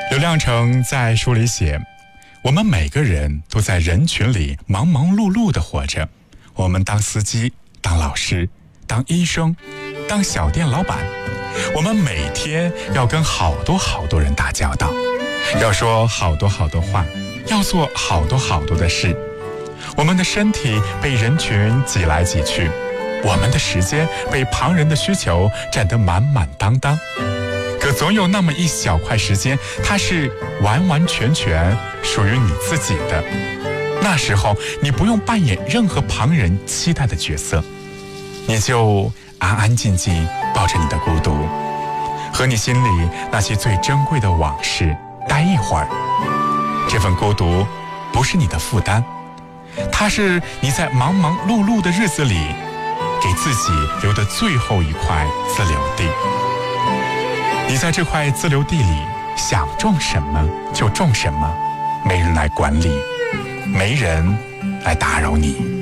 刘亮程在书里写，我们每个人都在人群里忙忙碌碌地活着，我们当司机，当老师，当医生，当小店老板，我们每天要跟好多人打交道，要说好多话，要做好多的事。我们的身体被人群挤来挤去，我们的时间被旁人的需求占得满满当当。可总有那么一小块时间，它是完全属于你自己的。那时候你不用扮演任何旁人期待的角色，你就安静抱着你的孤独，和你心里那些最珍贵的往事待一会儿。这份孤独不是你的负担，它是你在忙碌碌的日子里给自己留的最后一块自留地。你在这块自留地里想种什么就种什么，没人来管理，没人来打扰你。